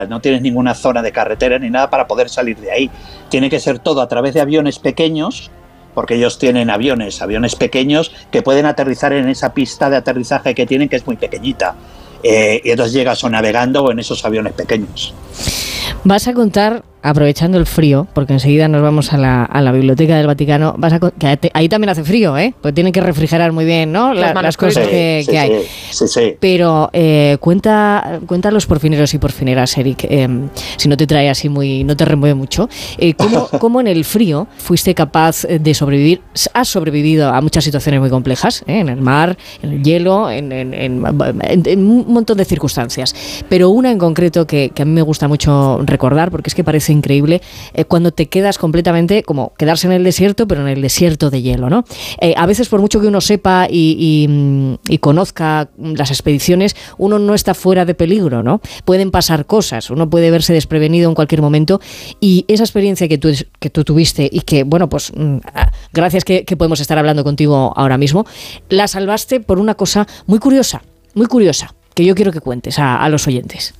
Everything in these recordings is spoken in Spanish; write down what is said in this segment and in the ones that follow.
no tienes ninguna zona de carretera ni nada para poder salir de ahí. Tiene que ser todo a través de aviones pequeños, porque ellos tienen aviones pequeños que pueden aterrizar en esa pista de aterrizaje que tienen, que es muy pequeñita. Y entonces llegas o navegando o en esos aviones pequeños. Vas a contar, aprovechando el frío, porque enseguida nos vamos a la Biblioteca del Vaticano, que ahí también hace frío, porque tienen que refrigerar muy bien, ¿no? Las cosas que hay. Sí. Pero cuenta a los porfineros y porfineras, Eric, si no te trae así no te remueve mucho, ¿cómo en el frío fuiste capaz de sobrevivir? Has sobrevivido a muchas situaciones muy complejas, en el mar, en el hielo, en un montón de circunstancias, pero una en concreto que a mí me gusta mucho recordar, porque es que parece increíble, cuando te quedas completamente, como quedarse en el desierto, pero en el desierto de hielo, ¿no? A veces, por mucho que uno sepa y conozca las expediciones, uno no está fuera de peligro, ¿no? Pueden pasar cosas, uno puede verse desprevenido en cualquier momento, y esa experiencia que tú tuviste y que, bueno, pues gracias que podemos estar hablando contigo ahora mismo, la salvaste por una cosa muy curiosa, que yo quiero que cuentes a los oyentes.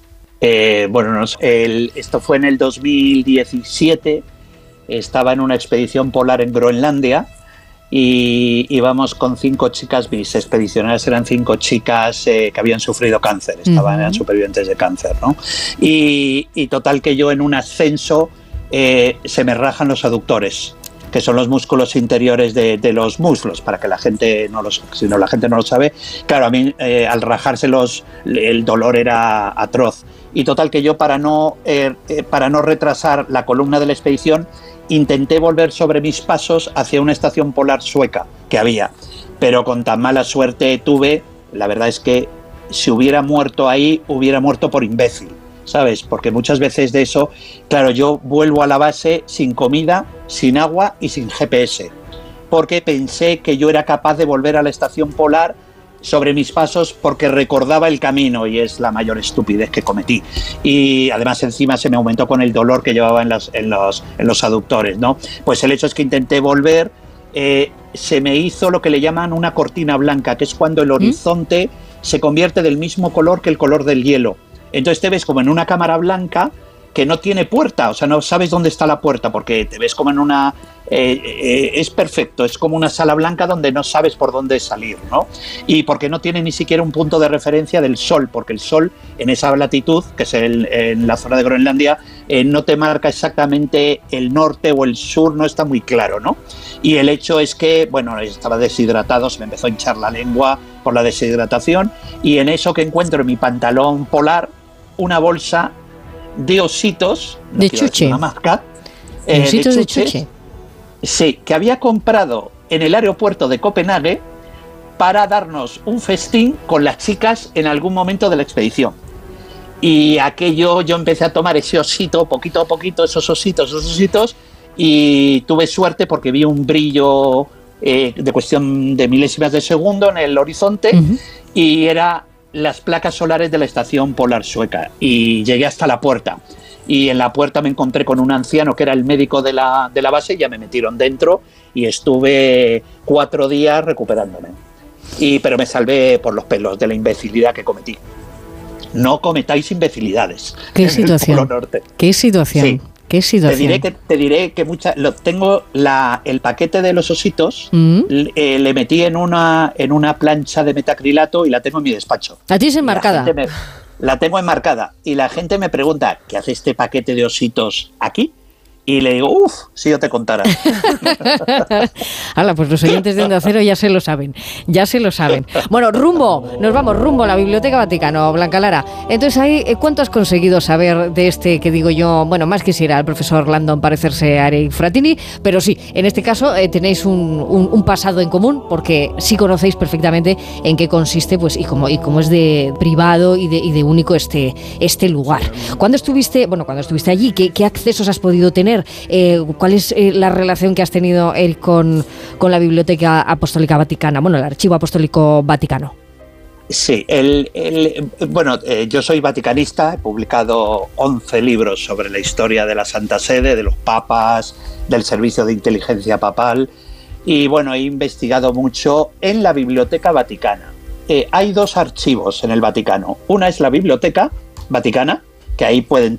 Esto fue en el 2017, estaba en una expedición polar en Groenlandia y íbamos con 5 chicas, mis expedicionarias eran 5 chicas que habían sufrido cáncer, eran supervivientes de cáncer, ¿no? Y total que yo en un ascenso se me rajan los aductores, que son los músculos interiores de los muslos, para que la gente no lo sabe. Claro, a mí al rajarse el dolor era atroz. Y total que yo, para no retrasar la columna de la expedición, intenté volver sobre mis pasos hacia una estación polar sueca que había. Pero con tan mala suerte tuve, la verdad es que si hubiera muerto ahí, hubiera muerto por imbécil, ¿sabes? Porque muchas veces de eso, claro, yo vuelvo a la base sin comida, sin agua y sin GPS, porque pensé que yo era capaz de volver a la estación polar sobre mis pasos porque recordaba el camino, y es la mayor estupidez que cometí. Y además encima se me aumentó con el dolor que llevaba en los aductores, ¿no? Pues el hecho es que intenté volver, se me hizo lo que le llaman una cortina blanca, que es cuando el horizonte se convierte del mismo color que el color del hielo. Entonces te ves como en una cámara blanca que no tiene puerta, o sea, no sabes dónde está la puerta, porque te ves como en una... es perfecto, es como una sala blanca donde no sabes por dónde salir, ¿no? Y porque no tiene ni siquiera un punto de referencia del sol, porque el sol en esa latitud, que es en la zona de Groenlandia, no te marca exactamente el norte o el sur, no está muy claro, ¿no? Y el hecho es que, bueno, estaba deshidratado, se me empezó a hinchar la lengua por la deshidratación, y en eso que encuentro en mi pantalón polar una bolsa de ositos de chuche, una marca, ositos de chuche, sí, que había comprado en el aeropuerto de Copenhague para darnos un festín con las chicas en algún momento de la expedición. Y aquello, yo empecé a tomar ese osito poquito a poquito, esos ositos, y tuve suerte porque vi un brillo de cuestión de milésimas de segundo en el horizonte, y era las placas solares de la estación polar sueca, y llegué hasta la puerta, y en la puerta me encontré con un anciano que era el médico de la base, y ya me metieron dentro y estuve 4 días recuperándome, pero me salvé por los pelos de la imbecilidad que cometí. No cometáis imbecilidades. ¿Qué situación? En el Polo Norte. ¿Qué situación? Sí. ¿Qué situación? Te diré que tengo el paquete de los ositos, le metí en una plancha de metacrilato y la tengo en mi despacho. ¿La tienes enmarcada? La tengo enmarcada, y la gente me pregunta, ¿qué hace este paquete de ositos aquí? Y le digo, si yo te contara. Hala, pues los oyentes de Onda Cero ya se lo saben. Bueno, nos vamos rumbo a la Biblioteca Vaticano, Blanca Lara. Entonces ahí, ¿cuánto has conseguido saber de este que digo yo? Bueno, más quisiera el profesor Landon parecerse a Eric Frattini, pero sí, en este caso tenéis un pasado en común, porque sí conocéis perfectamente en qué consiste, pues, y cómo es de privado y de único este lugar. ¿Cuándo estuviste allí? ¿Qué accesos has podido tener? ¿Cuál es la relación que has tenido, Eric, con la Biblioteca Apostólica Vaticana, el Archivo Apostólico Vaticano? Sí, yo soy vaticanista, he publicado 11 libros sobre la historia de la Santa Sede, de los papas, del servicio de inteligencia papal, y he investigado mucho en la Biblioteca Vaticana. Hay 2 archivos en el Vaticano. Una es la Biblioteca Vaticana, que ahí pueden